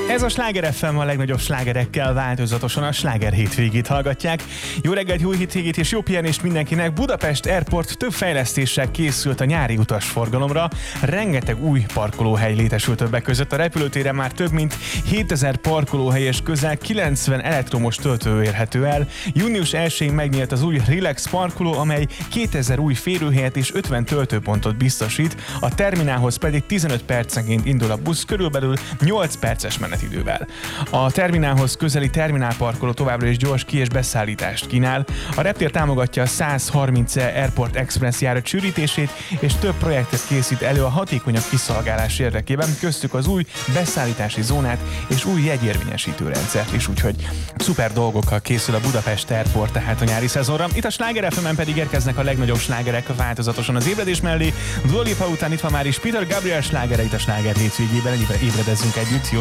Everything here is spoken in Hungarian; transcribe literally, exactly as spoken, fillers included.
Ez a Sláger ef em, a legnagyobb slágerekkel változatosan a Sláger hétvégét hallgatják. Jó reggelt, jó hétvégét és jó pihenést mindenkinek. Budapest Airport több fejlesztéssel készült a nyári utasforgalomra. Rengeteg új parkolóhely létesült többek között. A repülőtéren már több mint hétezer parkolóhely és közel kilencven elektromos töltő érhető el. június elsején megnyílt az új Relax parkoló, amely kétezer új férőhelyet és ötven töltőpontot biztosít. A terminálhoz pedig tizenöt percenként indul a busz, körülbelül nyolc perces menetidővel. A terminálhoz közeli terminálparkoló továbbra is gyors ki- és beszállítást kínál. A reptér támogatja a száz harminc Airport Express járat sűrítését, és több projektet készít elő a hatékonyabb kiszolgálás érdekében, köztük az új beszállítási zónát és új jegyérvényesítő rendszert is, úgyhogy szuper dolgokkal készül a Budapest Airport tehát a nyári szezonra. Itt a Sláger ef emen pedig érkeznek a legnagyobb slágerek változatosan az ébredés mellé. Dua Lipa után itt van már is Peter Gabriel slágereit a Sláger hétvégében, ébredezzünk együtt. Jó